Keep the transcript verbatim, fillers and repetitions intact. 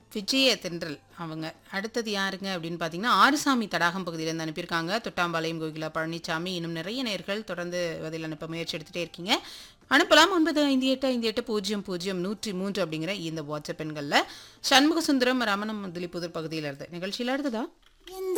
விஜய தென்றல் அவங்க. அடுத்தது யாருங்க அப்படின்னு பார்த்தீங்கன்னா, ஆறுசாமி தடாகம் பகுதியிலேருந்து அனுப்பியிருக்காங்க. தொட்டாம்பாளையம் கோகிலா பழனிசாமி. இன்னும் நிறைய நேயர்கள் தொடர்ந்து பதில் அனுப்ப முயற்சி எடுத்துகிட்டே இருக்கீங்க. அனுப்பலாம் ஒன்பது ஐந்து எட்டு ஐந்து எட்டு பூஜ்ஜியம் பூஜ்ஜியம் நூற்றி மூன்று அப்படிங்கிற இந்த வாட்ஸ்அப் எண்களில். சண்முக சுந்தரம் ரமணம் முதலிப்புதூர் பகுதியில் இருந்து நிகழ்ச்சியில் அடுத்ததா எந்த